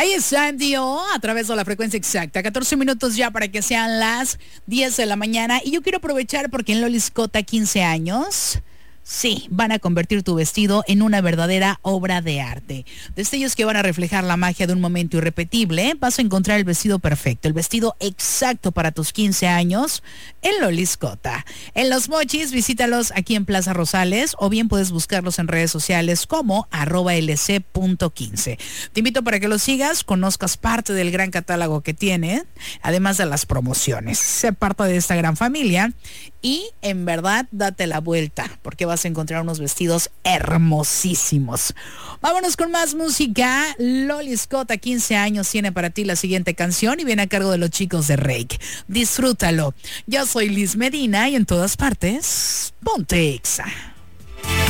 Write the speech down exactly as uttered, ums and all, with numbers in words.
Ahí está Dio a través de la frecuencia exacta. catorce minutos ya para que sean las diez de la mañana. Y yo quiero aprovechar porque en Loliscota quince años... Sí, van a convertir tu vestido en una verdadera obra de arte. Destellos que van a reflejar la magia de un momento irrepetible. Vas a encontrar el vestido perfecto, el vestido exacto para tus quince años en Loliscota. En Los Mochis, visítalos aquí en Plaza Rosales o bien puedes buscarlos en redes sociales como arroba lc punto quince. Te invito para que los sigas, conozcas parte del gran catálogo que tiene, además de las promociones. Sé parte de esta gran familia y en verdad date la vuelta porque vas a encontrar unos vestidos hermosísimos. Vámonos con más música. Loliscota, quince años, tiene para ti la siguiente canción y viene a cargo de los chicos de Rake. Disfrútalo. Yo soy Liz Medina y en todas partes, ponte Exa.